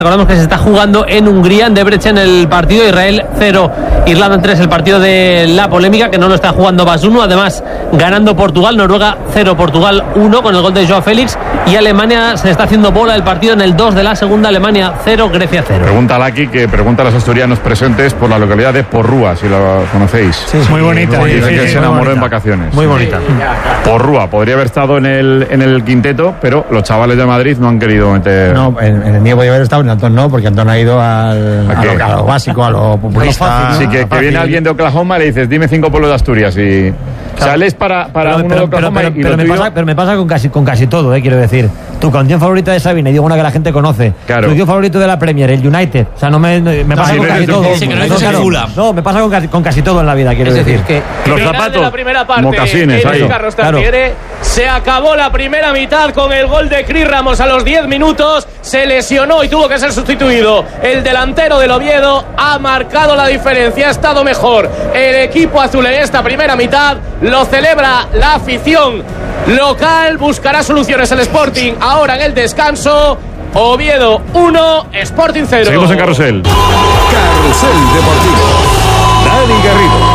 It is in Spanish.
Recordamos que se está jugando en Hungría, en Debrecen, el partido. Israel 0, Irlanda 3, el partido de la polémica, que no lo está jugando Bas 1. Además, ganando Portugal, Noruega 0, Portugal 1, con el gol de Joao Félix. Y Alemania se está haciendo bola el partido en el 2 de la segunda. Alemania 0, Grecia 0. Pregunta a Laki, que pregunta a los asturianos presentes por la localidad de Porrúa, si lo conocéis. Sí, muy bonita. Dice que se enamoró en vacaciones. Muy bonita. Porrúa podría haber estado en el quinteto, pero los chavales de Madrid no han querido meter. No, en el mío podría haber estado, en Antón no, porque Antón ha ido a lo básico, a lo populista. Así que viene alguien de Oklahoma y le dices, dime 5 pueblos de Asturias y sales para uno de Oklahoma. Pero me pasa con casi todo, quiero decir. Tu canción favorita de Sabina, y digo una que la gente conoce. Claro. Tu canción favorito de la Premier, el United. O sea, me pasa con casi todo. No, me pasa con casi todo en la vida, quiero decir. Que los zapatos, de la primera parte, mocasines, ahí. Carlos Tartiere. Se acabó la primera mitad con el gol de Cris Ramos a los 10 minutos. Se lesionó y tuvo que ser sustituido. El delantero del Oviedo ha marcado la diferencia. Ha estado mejor el equipo azul en esta primera mitad. Lo celebra la afición local. Buscará soluciones el Sporting ahora en el descanso. Oviedo 1, Sporting 0. Seguimos en Carrusel. Carrusel Deportivo. Dani Garrido.